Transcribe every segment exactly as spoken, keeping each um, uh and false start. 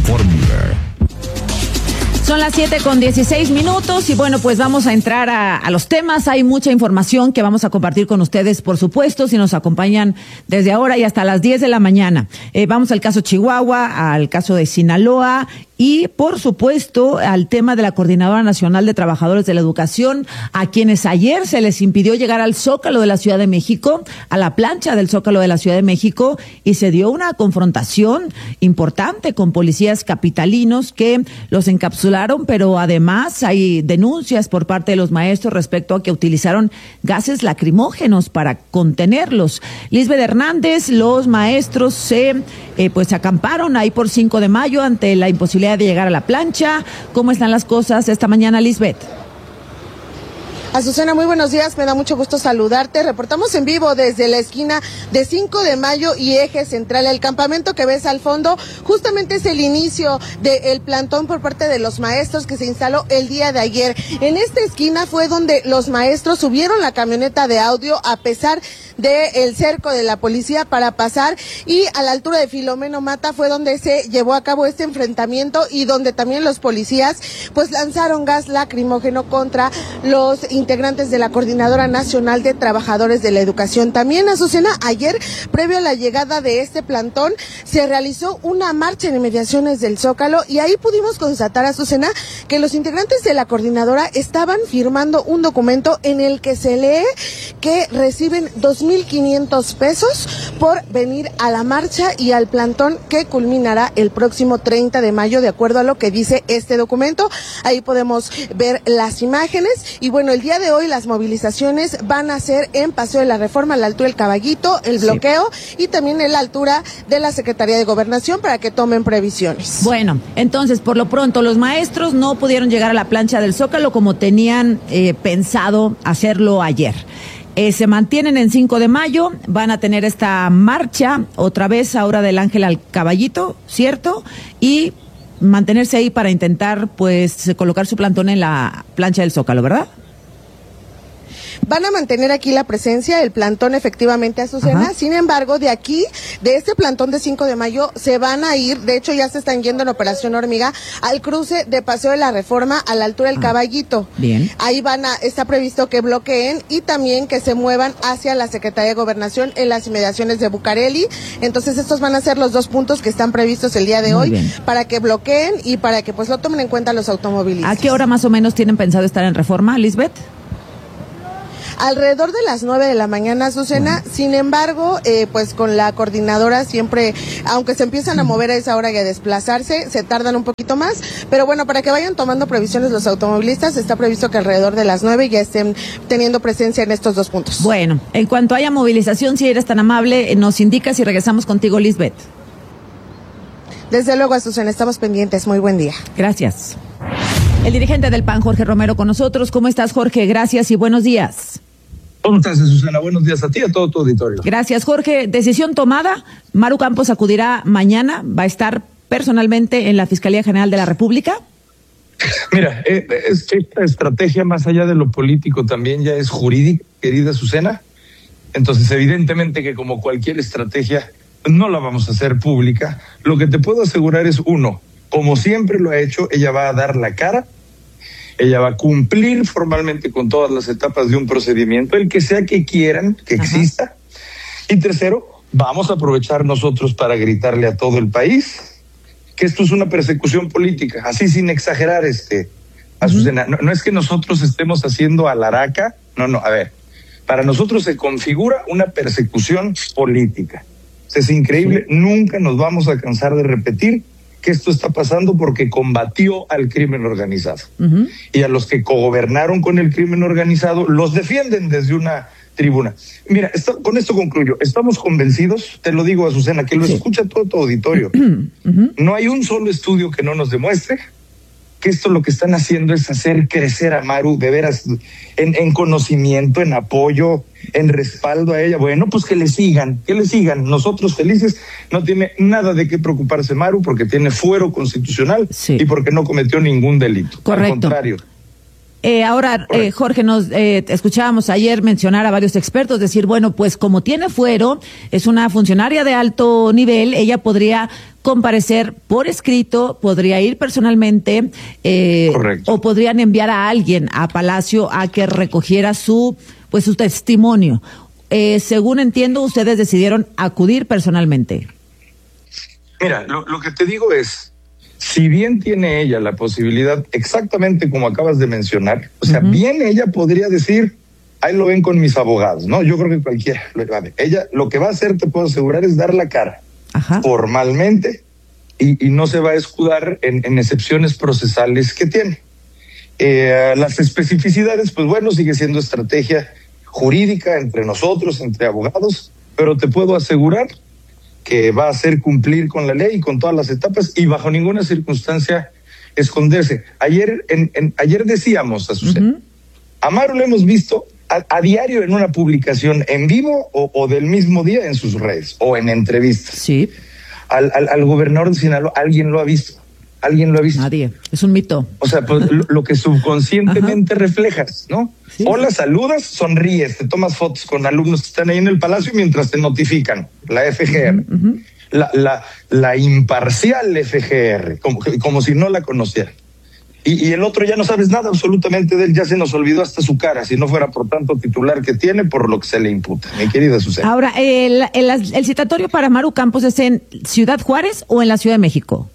informa. Son las siete con dieciséis minutos y bueno, pues vamos a entrar a, a los temas. Hay mucha información que vamos a compartir con ustedes, por supuesto, si nos acompañan desde ahora y hasta las diez de la mañana. Eh, vamos al caso Chihuahua, al caso de Sinaloa y, por supuesto, al tema de la Coordinadora Nacional de Trabajadores de la Educación, a quienes ayer se les impidió llegar al Zócalo de la Ciudad de México, a la plancha del Zócalo de la Ciudad de México, y se dio una confrontación importante con policías capitalinos que los encapsularon, pero además hay denuncias por parte de los maestros respecto a que utilizaron gases lacrimógenos para contenerlos. Lisbeth Hernández, los maestros se eh, pues acamparon ahí por cinco de mayo ante la imposibilidad de llegar a la plancha. ¿Cómo están las cosas esta mañana, Lisbeth? Azucena, muy buenos días, me da mucho gusto saludarte. Reportamos en vivo desde la esquina de cinco de mayo y Eje Central. El campamento que ves al fondo justamente es el inicio del plantón por parte de los maestros que se instaló el día de ayer. En esta esquina fue donde los maestros subieron la camioneta de audio a pesar del cerco de la policía para pasar, y a la altura de Filomeno Mata fue donde se llevó a cabo este enfrentamiento y donde también los policías pues lanzaron gas lacrimógeno contra los integrantes de la Coordinadora Nacional de Trabajadores de la Educación. También, Azucena, ayer, previo a la llegada de este plantón, se realizó una marcha en inmediaciones del Zócalo y ahí pudimos constatar, Azucena, que los integrantes de la Coordinadora estaban firmando un documento en el que se lee que reciben dos mil quinientos pesos por venir a la marcha y al plantón que culminará el próximo treinta de mayo, de acuerdo a lo que dice este documento. Ahí podemos ver las imágenes y bueno, el día de hoy las movilizaciones van a ser en Paseo de la Reforma, a la altura del Caballito, el bloqueo, sí, y también en la altura de la Secretaría de Gobernación para que tomen previsiones. Bueno, entonces, por lo pronto, los maestros no pudieron llegar a la plancha del Zócalo como tenían eh, pensado hacerlo ayer. Eh, se mantienen en cinco de mayo, van a tener esta marcha otra vez ahora del Ángel al Caballito, ¿cierto? Y mantenerse ahí para intentar pues colocar su plantón en la plancha del Zócalo, ¿verdad? Van a mantener aquí la presencia, el plantón efectivamente, Azucena. Ajá. Sin embargo, de aquí, de este plantón de cinco de mayo, se van a ir, de hecho ya se están yendo en Operación Hormiga, al cruce de Paseo de la Reforma a la altura del ah, Caballito. Bien. Ahí van a, está previsto que bloqueen y también que se muevan hacia la Secretaría de Gobernación en las inmediaciones de Bucareli. Entonces estos van a ser los dos puntos que están previstos el día de Muy hoy bien. Para que bloqueen y para que pues lo tomen en cuenta los automovilistas. ¿A qué hora más o menos tienen pensado estar en Reforma, Lisbeth? Alrededor de las nueve de la mañana, Azucena. Bueno. Sin embargo, eh, pues con la coordinadora siempre, aunque se empiezan a mover a esa hora y a desplazarse, se tardan un poquito más, pero bueno, para que vayan tomando previsiones los automovilistas, está previsto que alrededor de las nueve ya estén teniendo presencia en estos dos puntos. Bueno, en cuanto haya movilización, si eres tan amable, nos indicas y regresamos contigo, Lisbeth. Desde luego, Azucena, estamos pendientes. Muy buen día. Gracias. El dirigente del P A N, Jorge Romero, con nosotros. ¿Cómo estás, Jorge? Gracias y buenos días. ¿Cómo estás, Susana? Buenos días a ti y a todo tu auditorio. Gracias, Jorge. Decisión tomada. Maru Campos acudirá mañana. ¿Va a estar personalmente en la Fiscalía General de la República? Mira, eh, es que esta estrategia, más allá de lo político, también ya es jurídica, querida Susana. Entonces, evidentemente que como cualquier estrategia, no la vamos a hacer pública. Lo que te puedo asegurar es, uno, como siempre lo ha hecho, ella va a dar la cara. Ella va a cumplir formalmente con todas las etapas de un procedimiento, el que sea que quieran que Ajá. exista. Y tercero, vamos a aprovechar nosotros para gritarle a todo el país que esto es una persecución política, así sin exagerar, este, Azucena. No, no es que nosotros estemos haciendo alaraca, no, no, a ver, para nosotros se configura una persecución política. Es increíble, sí. Nunca nos vamos a cansar de repetir que esto está pasando porque combatió al crimen organizado. Uh-huh. Y a los que cogobernaron con el crimen organizado los defienden desde una tribuna. Mira, esto, con esto concluyo. Estamos convencidos, te lo digo, Azucena, que lo sí. escucha todo tu auditorio. Uh-huh. No hay un solo estudio que no nos demuestre que esto lo que están haciendo es hacer crecer a Maru de veras en, en conocimiento, en apoyo, en respaldo a ella. Bueno, pues que le sigan, que le sigan. Nosotros felices, no tiene nada de qué preocuparse Maru porque tiene fuero constitucional sí. y porque no cometió ningún delito. Correcto. Al contrario. Eh, ahora, eh, Jorge, nos eh, escuchábamos ayer mencionar a varios expertos, decir, bueno, pues como tiene fuero, es una funcionaria de alto nivel, ella podría comparecer por escrito, podría ir personalmente, eh, o podrían enviar a alguien a Palacio a que recogiera su, pues su testimonio. Eh, según entiendo, ustedes decidieron acudir personalmente. Mira, lo, lo que te digo es, si bien tiene ella la posibilidad, exactamente como acabas de mencionar, o sea, uh-huh. bien ella podría decir, ahí lo ven con mis abogados, ¿no? Yo creo que cualquiera, ella lo que va a hacer, te puedo asegurar, es dar la cara. Ajá. Formalmente, y, y no se va a escudar en, en excepciones procesales que tiene. Eh, las especificidades, pues bueno, sigue siendo estrategia jurídica entre nosotros, entre abogados, pero te puedo asegurar que va a hacer cumplir con la ley y con todas las etapas y bajo ninguna circunstancia esconderse. Ayer, en, en, ayer decíamos, Azucena, uh-huh. a Maru lo hemos visto a, a diario en una publicación en vivo o, o del mismo día en sus redes o en entrevistas. Sí. Al, al, al gobernador de Sinaloa, ¿alguien lo ha visto? ¿Alguien lo ha visto? Nadie. Es un mito. O sea, pues, lo, lo que subconscientemente Ajá. reflejas, ¿no? Sí. Hola, saludas, sonríes, te tomas fotos con alumnos que están ahí en el Palacio mientras te notifican, la F G R. Uh-huh, uh-huh. La, la, la imparcial F G R, como, como si no la conociera. Y, y el otro ya no sabes nada absolutamente de él, ya se nos olvidó hasta su cara, si no fuera por tanto titular que tiene, por lo que se le imputa, mi querida Susana. Ahora, el, el, el citatorio para Maru Campos es en Ciudad Juárez o en la Ciudad de México.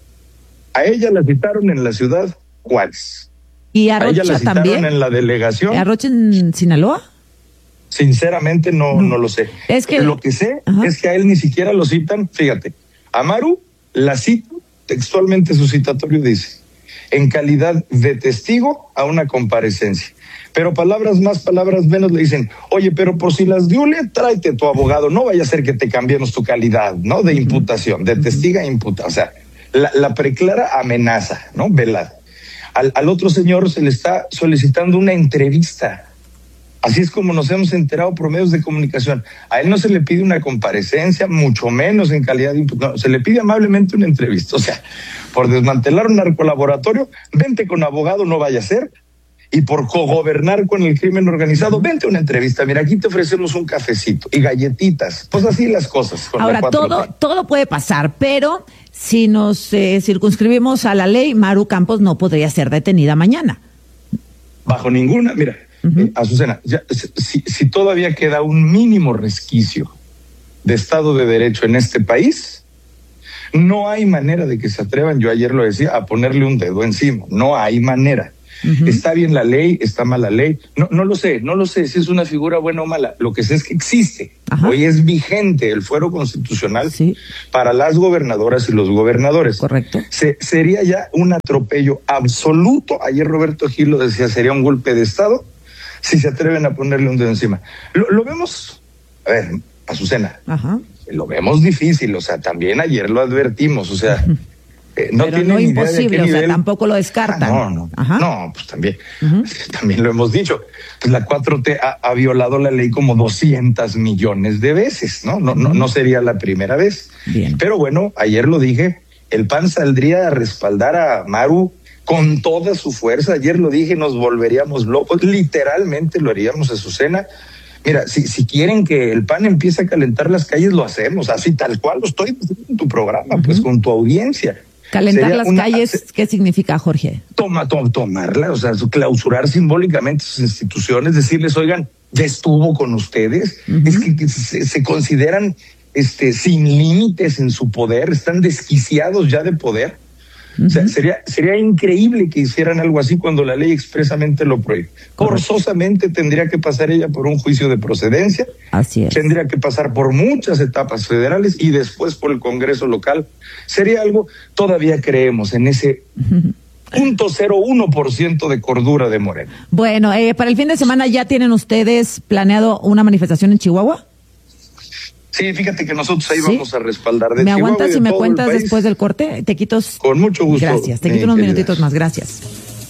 A ella la citaron en la Ciudad Juárez. ¿Y a Rocha ella la citaron también? En la delegación. ¿A Rocha en Sinaloa? Sinceramente no, no, no lo sé. Es que lo que sé Ajá. es que a él ni siquiera lo citan. Fíjate, a Maru la cita, textualmente su citatorio dice, en calidad de testigo a una comparecencia. Pero palabras más, palabras menos le dicen, oye, pero por si las diule, tráete tu abogado, no vaya a ser que te cambiemos tu calidad, ¿no? De imputación, de testiga a imputa. O sea, la, la preclara amenaza, ¿no? Velada. Al, al otro señor se le está solicitando una entrevista. Así es como nos hemos enterado por medios de comunicación. A él no se le pide una comparecencia, mucho menos en calidad de imputado. No, se le pide amablemente una entrevista. O sea, por desmantelar un narcolaboratorio, vente con abogado, no vaya a ser. Y por cogobernar con el crimen organizado, vente una entrevista. Mira, aquí te ofrecemos un cafecito y galletitas. Pues así las cosas. Con Ahora, la todo, todo puede pasar, pero si nos eh, circunscribimos a la ley, Maru Campos no podría ser detenida mañana. Bajo ninguna, mira. Uh-huh. Eh, Azucena, ya, si, si todavía queda un mínimo resquicio de Estado de Derecho en este país, no hay manera de que se atrevan, yo ayer lo decía, a ponerle un dedo encima. No hay manera. Uh-huh. Está bien la ley, está mal la ley. No, no lo sé, no lo sé si es una figura buena o mala. Lo que sé es que existe. Ajá. Hoy es vigente el fuero constitucional sí. para las gobernadoras y los gobernadores. Correcto. Se, sería ya un atropello absoluto. Ayer Roberto Gil lo decía, sería un golpe de Estado si se atreven a ponerle un dedo encima. Lo, lo vemos, a ver, Azucena, Ajá. lo vemos difícil, o sea, también ayer lo advertimos, o sea, eh, no Pero tiene no ni imposible, idea de qué o sea, nivel... tampoco lo descartan. Ah, no, no, Ajá. no, pues también, uh-huh. también lo hemos dicho, pues la cuatro T ha, ha violado la ley como doscientos millones de veces, ¿no? No, uh-huh. no, no sería la primera vez. Bien. Pero bueno, ayer lo dije, el P A N saldría a respaldar a Maru con toda su fuerza. Ayer lo dije, nos volveríamos locos, literalmente lo haríamos, Azucena. Mira, si, si quieren que el P A N empiece a calentar las calles, lo hacemos, así tal cual lo estoy en tu programa, uh-huh. pues con tu audiencia. Calentar Sería las una, calles, ¿qué significa, Jorge? Toma, toma, tomarla, o sea, clausurar simbólicamente sus instituciones, decirles, oigan, ya estuvo con ustedes, uh-huh. es que, que se, se consideran este, sin límites en su poder, están desquiciados ya de poder. Uh-huh. O sea, sería, sería increíble que hicieran algo así cuando la ley expresamente lo prohíbe. Forzosamente tendría que pasar ella por un juicio de procedencia. Así es. Tendría que pasar por muchas etapas federales y después por el Congreso local. Sería algo, todavía creemos en ese uh-huh. punto cero uno por ciento de cordura de Morena. Bueno, eh, para el fin de semana ya tienen ustedes planeado una manifestación en Chihuahua. Sí, fíjate que nosotros ahí ¿Sí? vamos a respaldar de ¿Me Chihuahua aguantas de y me todo cuentas el país. Después del corte? Te quito. Con mucho gusto. Gracias. Te quito unos querida. minutitos más. Gracias.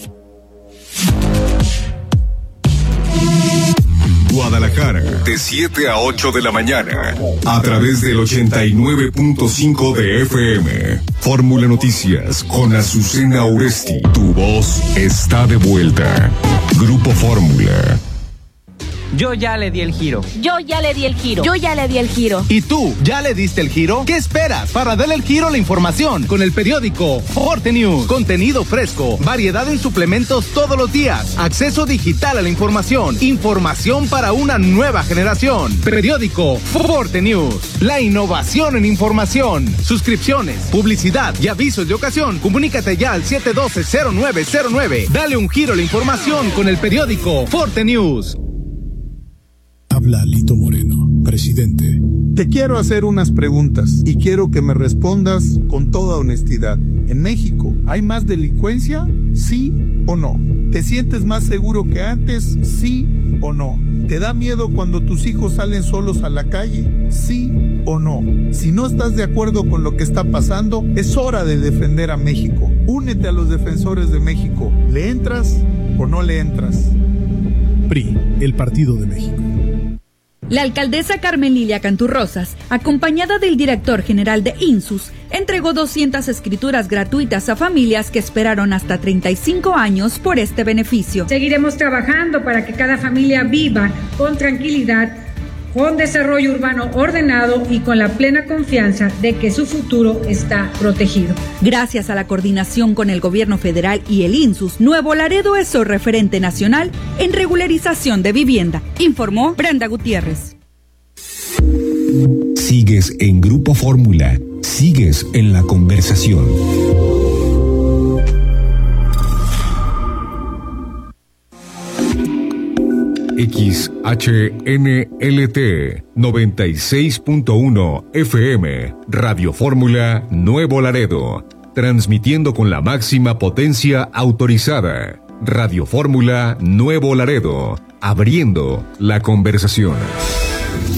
Guadalajara, de siete a ocho de la mañana, a través del ochenta y nueve punto cinco de F M. Fórmula Noticias con Azucena Oresti. Tu voz está de vuelta. Grupo Fórmula. Yo ya le di el giro. Yo ya le di el giro. Yo ya le di el giro. ¿Y tú, ya le diste el giro? ¿Qué esperas para darle el giro a la información? Con el periódico Forte News. Contenido fresco, variedad en suplementos todos los días, acceso digital a la información, información para una nueva generación. Periódico Forte News. La innovación en información. Suscripciones, publicidad y avisos de ocasión. Comunícate ya al siete uno dos cero nueve cero nueve. Dale un giro a la información con el periódico Forte News. Habla Lito Moreno, presidente. Te quiero hacer unas preguntas y quiero que me respondas con toda honestidad. ¿En México hay más delincuencia? ¿Sí o no? ¿Te sientes más seguro que antes? ¿Sí o no? ¿Te da miedo cuando tus hijos salen solos a la calle? ¿Sí o no? Si no estás de acuerdo con lo que está pasando, es hora de defender a México. Únete a los defensores de México. ¿Le entras o no le entras? P R I, el Partido de México. La alcaldesa Carmen Lilia Canturrosas, acompañada del director general de INSUS, entregó doscientas escrituras gratuitas a familias que esperaron hasta treinta y cinco años por este beneficio. Seguiremos trabajando para que cada familia viva con tranquilidad, con desarrollo urbano ordenado y con la plena confianza de que su futuro está protegido. Gracias a la coordinación con el gobierno federal y el INSUS, Nuevo Laredo es el referente nacional en regularización de vivienda, informó Brenda Gutiérrez. Sigues en Grupo Fórmula, sigues en la conversación. X H N L T noventa y seis punto uno F M, Radio Fórmula Nuevo Laredo, transmitiendo con la máxima potencia autorizada. Radio Fórmula Nuevo Laredo, abriendo la conversación.